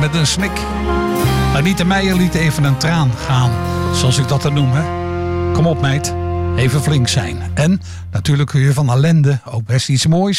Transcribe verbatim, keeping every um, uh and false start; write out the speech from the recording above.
met een snik. Anita Meijer liet even een traan gaan, zoals ik dat dan noem. Hè? Kom op meid, even flink zijn. En natuurlijk kun je van ellende ook best iets moois